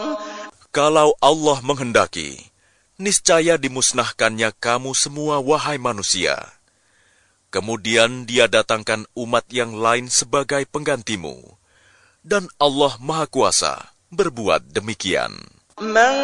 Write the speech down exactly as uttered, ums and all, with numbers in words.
Kalau Allah menghendaki, niscaya dimusnahkannya kamu semua, wahai manusia. Kemudian Dia datangkan umat yang lain sebagai penggantimu. Dan Allah Maha Kuasa berbuat demikian.